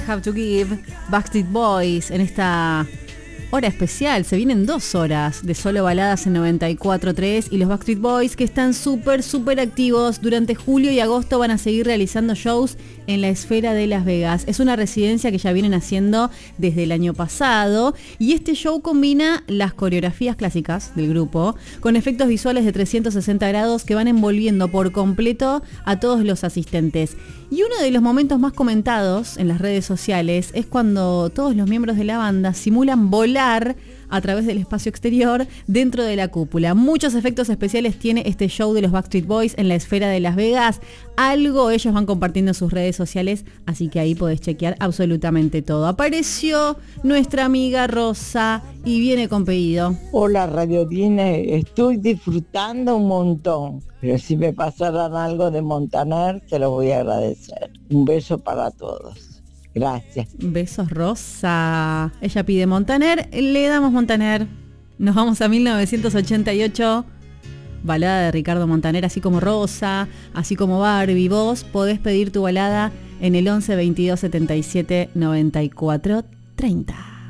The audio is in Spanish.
Have to Give, Backstreet Boys, en esta hora especial. Se vienen 2 horas de solo baladas en 94.3 y los Backstreet Boys, que están súper activos. Durante julio y agosto van a seguir realizando shows en la Esfera de Las Vegas. Es una residencia que ya vienen haciendo desde el año pasado y este show combina las coreografías clásicas del grupo con efectos visuales de 360 grados que van envolviendo por completo a todos los asistentes. Y uno de los momentos más comentados en las redes sociales es cuando todos los miembros de la banda simulan volar a través del espacio exterior dentro de la cúpula. Muchos efectos especiales tiene este show de los Backstreet Boys en la Esfera de Las Vegas. Algo ellos van compartiendo en sus redes sociales, así que ahí podés chequear absolutamente todo. Apareció nuestra amiga Rosa y viene con pedido. Hola Radio Dine, estoy disfrutando un montón, pero si me pasaran algo de Montaner, te lo voy a agradecer. Un beso para todos. Gracias. Besos, Rosa. Ella pide Montaner, le damos Montaner. Nos vamos a 1988. Balada de Ricardo Montaner, así como Rosa, así como Barbie. Vos podés pedir tu balada en el 11 22 77 94 30.